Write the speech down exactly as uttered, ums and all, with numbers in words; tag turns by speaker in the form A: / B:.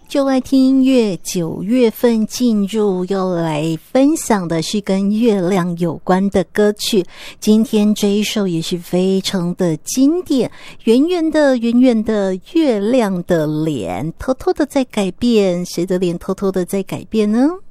A: 就爱听音乐，九月份进入，要来分享的是跟月亮有关的歌曲。今天这一首也是非常的经典，圆圆的圆圆的月亮的脸，偷偷的在改变，谁的脸偷偷的在改变呢？